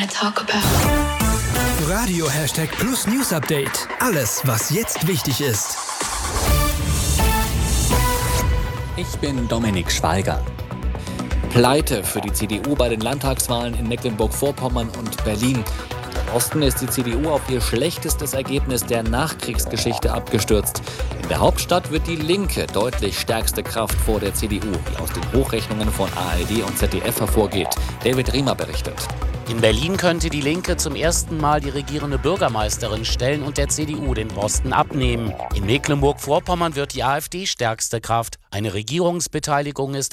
talk about. Radio #Plus News Update. Alles, was jetzt wichtig ist. Ich bin Dominik Schweiger. Pleite für die CDU bei den Landtagswahlen in Mecklenburg-Vorpommern und Berlin. Im Osten ist die CDU auf ihr schlechtestes Ergebnis der Nachkriegsgeschichte abgestürzt. In der Hauptstadt wird die Linke deutlich stärkste Kraft vor der CDU, wie aus den Hochrechnungen von ARD und ZDF hervorgeht. David Riemer berichtet. In Berlin könnte die Linke zum ersten Mal die regierende Bürgermeisterin stellen und der CDU den Posten abnehmen. In Mecklenburg-Vorpommern wird die AfD stärkste Kraft. Eine Regierungsbeteiligung ist